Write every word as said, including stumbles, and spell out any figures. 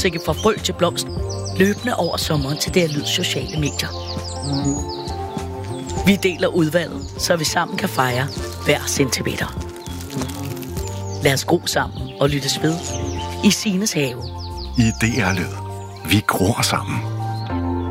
oversigt fra frø til blomst, løbende over sommeren til det lyd sociale medier. Vi deler udvalget, så vi sammen kan fejre hver centimeter. Lad os gro sammen og lyttes ved i Signes have. Idéer Lyd. Vi gror sammen.